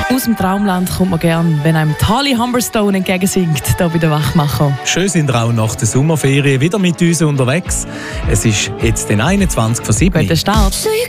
Aus dem Traumland kommt man gern, wenn einem Holly Humberstone entgegensingt, hier bei der Wachmacher. Schön sind wir auch nach der Sommerferien wieder mit uns unterwegs. Es ist jetzt den 21 vor 7. Guten Start.